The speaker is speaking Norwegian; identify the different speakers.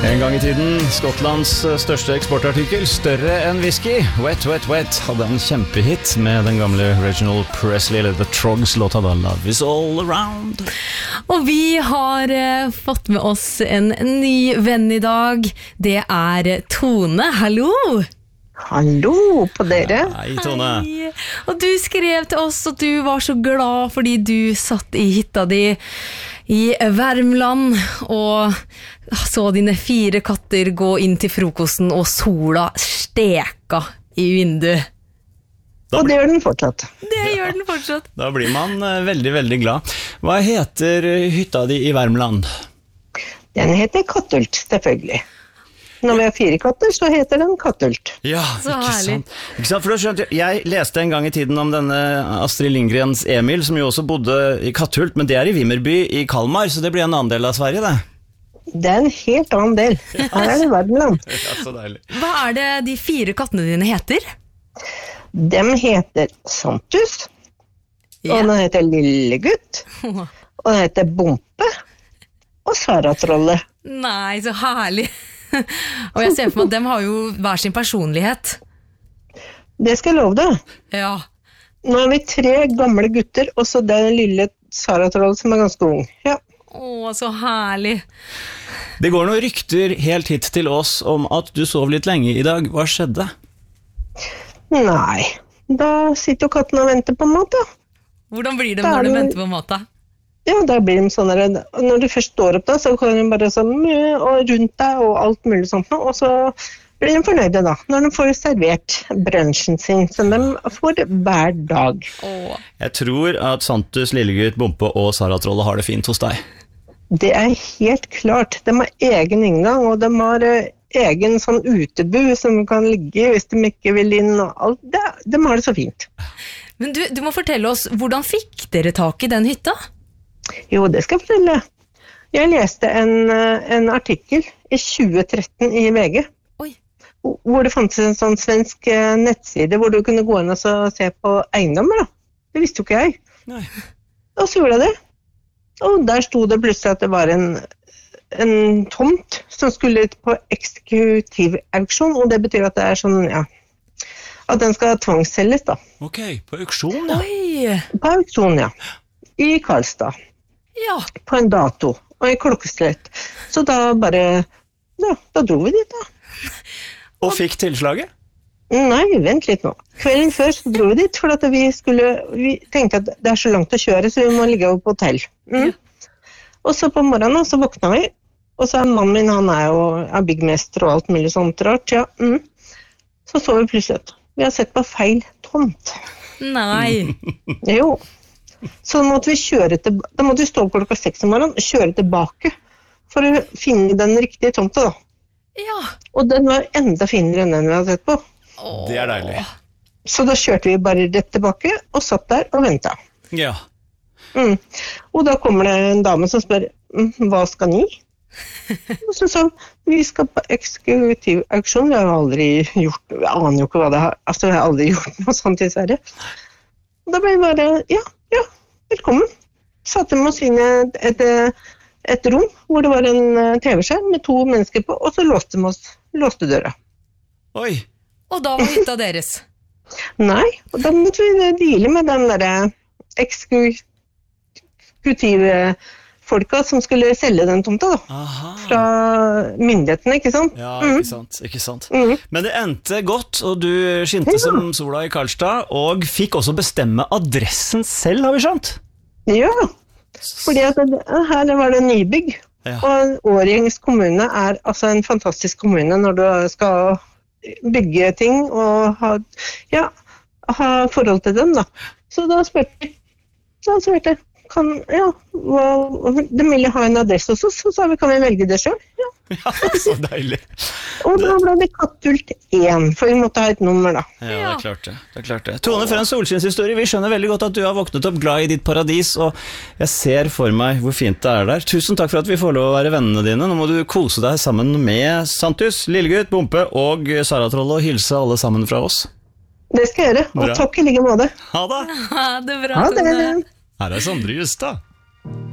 Speaker 1: En gang I tiden, Skottlands største eksportartikkel, større enn whisky, Wet, Wet, Wet, hadde en kjempehit med den gamle Reginald Presley, eller The Trogs, låta da Love Is All Around.
Speaker 2: Og vi har fått med oss en ny venn I dag. Det Tone. Hallo!
Speaker 3: Hallo på dere.
Speaker 1: Hei, Tone.
Speaker 2: Hei. Og du skrev til oss at du var så glad fordi du satt I hytta di I Värmland og så dine 4 katter gå inn til frokosten og sola steka I vinduet.
Speaker 3: Og det gjør den fortsatt.
Speaker 2: Det gjør den fortsatt.
Speaker 1: Da blir man veldig, veldig glad. Hva heter hytta di I Värmland?
Speaker 3: Den heter Kattult, selvfølgelig. Når vi har 4 katter, så heter den Kattult.
Speaker 1: Ja,
Speaker 2: så
Speaker 1: ikke
Speaker 2: herlig.
Speaker 1: sant. Ikke sant, for da skjønte jeg leste en gang I tiden om denne Astrid Lindgrens Emil, som jo også bodde I Kattult, men det I Vimmerby I Kalmar, så det blir en annen del av Sverige, det.
Speaker 3: Det en helt annen del. Her det Värmland.
Speaker 1: Ja, så deilig.
Speaker 2: Hva det de 4 kattene dine heter?
Speaker 3: De heter Santus,
Speaker 2: Ja.
Speaker 3: og den heter Lillegutt, og den heter Bompe, og Saratrolle.
Speaker 2: Nei, så herlig. Og jeg ser for meg at dem har jo hver sin personlighet.
Speaker 3: Det skal jeg love deg.
Speaker 2: Ja.
Speaker 3: Nå vi 3 gamle gutter, og så den lille Saratrolle som ganske ung. Ja.
Speaker 2: Å, så herlig.
Speaker 1: Det går noen rykter helt hit til oss om at du sov litt lenge I dag. Hva skjedde?
Speaker 3: Nei, da sitter jo katten og venter på mat, da.
Speaker 2: Hvordan blir det når du venter på mat da?
Speaker 3: Ja, da blir de sånn der, når du først står opp da, så kan de bare sånn, og rundt deg og alt mulig sånt nå, og så blir de fornøyde da, når de får servert brunchen sin, som de får hver dag.
Speaker 2: Åh.
Speaker 1: Jeg tror at Santus, Lillegutt, Bompe og Saratrolle har det fint hos deg.
Speaker 3: Det helt klart. De har egen inngang, og de har egen sånn utebu som kan ligge I hvis de ikke vil inn, og alt. De har det så fint.
Speaker 2: Men du må fortelle oss, hvordan fikk dere tak I den hytta?
Speaker 3: Jo, det skal jeg fortelle. Jeg leste en artikkel I 2013 I VG,
Speaker 2: Oi.
Speaker 3: hvor det fantes en sånn svensk nettside hvor du kunne gå inn og se på eiendommer da. Det visste jo ikke jeg.
Speaker 1: Nei.
Speaker 3: Og så gjorde jeg det. Og der stod det plutselig at det var en tomt som skulle ut på eksekutiv auksjon, og det betyr at det sånn, ja, at den skal tvangsselges da.
Speaker 1: Ok, på auksjon, ja.
Speaker 2: Oi.
Speaker 3: På auksjon, ja. I Karlstad.
Speaker 2: Ja.
Speaker 3: På en dato, og I klokkeslett. Så da bare, ja, da dro vi dit da.
Speaker 1: Og fikk tilslaget?
Speaker 3: Nei, vent litt nå. Kvelden før så dro vi dit, for at vi tenkte at det så langt å kjøre, så vi må ligge over på hotell. Mm. Og så på morgenen så våkna vi, og så mannen min, han jo byggmester og alt mulig sånt rart, ja. Mm. Så vi plutselig at vi har sett på feil tomt.
Speaker 2: Nei.
Speaker 3: Jo. Så da måtte vi stå opp klokka 6 om morgenen og kjøre tilbake for å finne den riktige tomta da.
Speaker 2: Ja.
Speaker 3: Og den var enda finere enn den vi hadde sett på.
Speaker 1: Det deilig.
Speaker 3: Så da kjørte vi bare rett tilbake og satt der og ventet.
Speaker 1: Ja.
Speaker 3: Mm. Og da kommer det en dame som spør, hva skal ni? Og så sa vi skal på eksekutiv auksjon. Vi har jo aldri gjort, jeg aner jo ikke hva det har, altså jeg har aldri gjort noe sånt I Sverige. Og da ble vi bare, ja, velkommen. Satte vi oss inn I et rom hvor det var en TV-skjerm med 2 mennesker på, og så låste døra.
Speaker 1: Oi.
Speaker 2: Og da var hytta deres?
Speaker 3: Nei, og da måtte vi deale med den der eksekutive folka som skulle selge den tomta da.
Speaker 1: Aha.
Speaker 3: Fra myndighetene, ikke sant?
Speaker 1: Ja, ikke sant.
Speaker 3: Mm.
Speaker 1: Men det endte godt, og du skinte som sola I Karlstad, og fikk også bestemme adressen selv, har vi skjønt?
Speaker 3: Ja, fordi at her var det nybygg,
Speaker 1: Ja.
Speaker 3: og Årjängs kommune altså en fantastisk kommune når du skal bygge ting og ha forhold til dem da. Så da spurte jeg, de ville ha en adresse hos oss, så sa vi, kan vi velge det selv? Ja.
Speaker 1: Ja, så deilig.
Speaker 3: Og da ble det Kattult 1, for vi måtte ha et nummer da.
Speaker 1: Ja, det klart det. Tone, for en solskinnshistorie. Vi skjønner veldig godt at du har våknet opp glad I ditt paradis, og jeg ser for meg hvor fint det der. Tusen takk for at vi får lov å være vennene dine. Nå må du kose deg sammen med Santus, Lillegutt, Bompe og Saratrolle, og hilse alle sammen fra oss.
Speaker 3: Det skal jeg gjøre, og
Speaker 1: Bra.
Speaker 3: takk I like måte.
Speaker 1: Ha det!
Speaker 2: Ha det bra,
Speaker 3: Ha det!
Speaker 2: Tone.
Speaker 1: Her Sondre Justad.